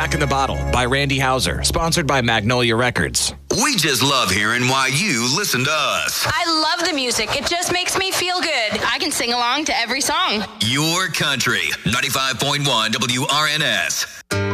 Jack in the Bottle by Randy Houser, sponsored by Magnolia Records. We just love hearing why you listen to us. I love the music. It just makes me feel good. I can sing along to every song. Your country, 95.1 WRNS.